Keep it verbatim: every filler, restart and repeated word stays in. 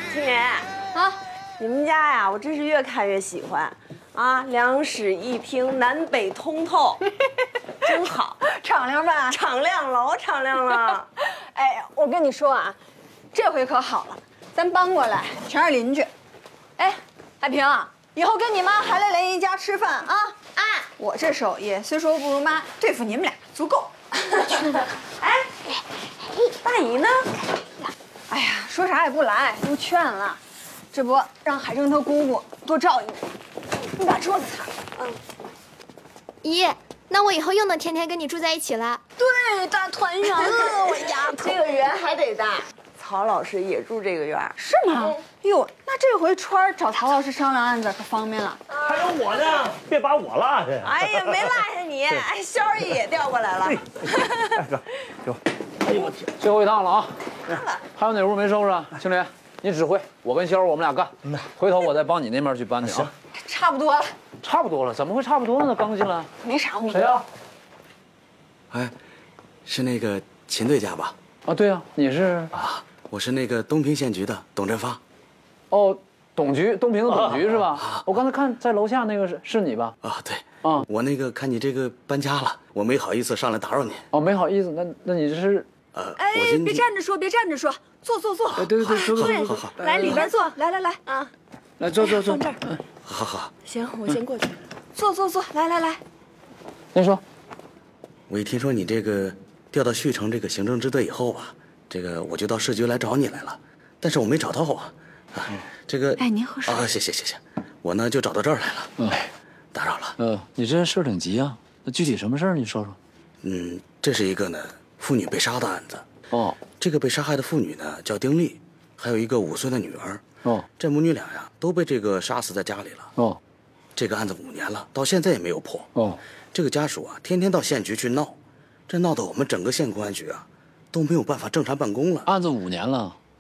青莲啊，你们家呀，我真是越看越喜欢啊，两室一厅，南北通透，真好， 敞亮吧？ 敞亮，老敞亮了。 哎，我跟你说啊，这回可好了，咱搬过来全是邻居。哎，海平，以后跟你妈还来雷姨家吃饭啊！啊，我这手艺虽说不如妈，对付你们俩足够。 哎，大姨呢？ 哎呀，说啥也不来，都劝了。这不让海生他姑姑多照应你。你把桌子擦了。嗯。 姨，那我以后又能天天跟你住在一起了。 对，大团圆了，我丫头。 这个园还得大。曹老师也住这个院。 是吗？哟，那这回川儿找曹老师商量案子可方便了。 还有我呢，别把我落下。 哎呀，没落下你，哎，肖儿也调过来了。 大哥，给我。哎呦我天！ 最后一趟了啊！还有哪屋没收拾啊？青莲，你指挥，我跟肖儿我们俩干。回头我再帮你那边去搬去啊。 差不多了。 差不多了？怎么会差不多呢？刚进来。 没啥误会。 谁啊？ 哎，是那个秦队家吧？ 啊，对啊，你是啊，我是那个东平县局的董振发。 哦，董局，东平的董局是吧？啊、我刚才看在楼下那个是是你吧？ 啊，对。 啊， 我那个看你这个搬家了，我没好意思上来打扰你。 哦，没好意思，那那你这是？ 呃， 哎，别站着说，别站着说，坐坐坐。 哎，对对对，坐坐坐， 好好。 来里边坐，来来来啊， 来坐坐坐。 放这儿。 嗯，好好。 行，我先过去。 坐坐坐，来来来。 您说。 我一听说你这个调到旭城这个行政支队以后吧，这个我就到市局来找你来了，但是我没找到啊。啊，这个。 哎，您喝水。 啊，谢谢谢谢，我呢就找到这儿来了。嗯，打扰了。 嗯，你这事儿挺急啊，那具体什么事儿你说说。 嗯，这是一个呢妇女被杀的案子。 哦， 这个被杀害的妇女呢叫丁丽，还有一个五岁的女儿。 哦， 这母女俩呀都被这个杀死在家里了。 哦， 这个案子五年了，到现在也没有破。 哦， 这个家属啊天天到县局去闹，这闹得我们整个县公安局啊都没有办法正常办公了。 案子五年了。